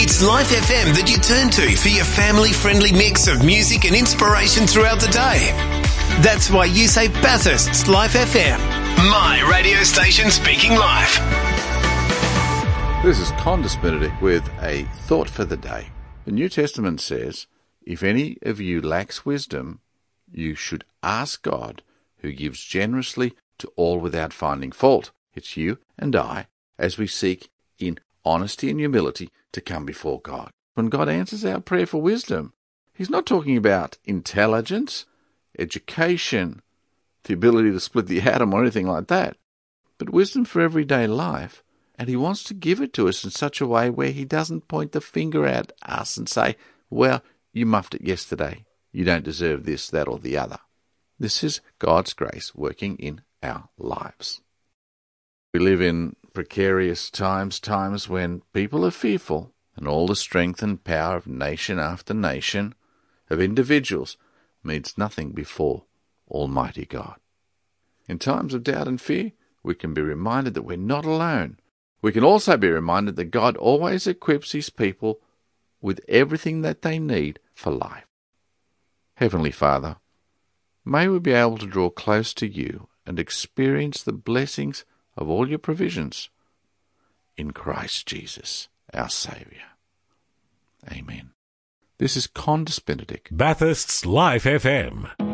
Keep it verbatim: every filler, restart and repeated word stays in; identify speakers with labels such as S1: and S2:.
S1: It's Life F M that you turn to for your family-friendly mix of music and inspiration throughout the day. That's why you say Bathurst's Life F M. My radio station speaking life.
S2: This is Condis Benedict with a thought for the day. The New Testament says, if any of you lacks wisdom, you should ask God, who gives generously to all without finding fault. It's you and I, as we seek in honesty and humility to come before God. When God answers our prayer for wisdom, He's not talking about intelligence, education, the ability to split the atom or anything like that, but wisdom for everyday life. And He wants to give it to us in such a way where He doesn't point the finger at us and say, well, you muffed it yesterday. You don't deserve this, that, or the other. This is God's grace working in our lives. We live in precarious times, times when people are fearful, and all the strength and power of nation after nation, of individuals, means nothing before Almighty God. In times of doubt and fear, we can be reminded that we're not alone. We can also be reminded that God always equips His people with everything that they need for life. Heavenly Father, may we be able to draw close to You and experience the blessings of all Your provisions in Christ Jesus, our Saviour. Amen. This is Condis Benedict,
S3: Bathurst's Life F M.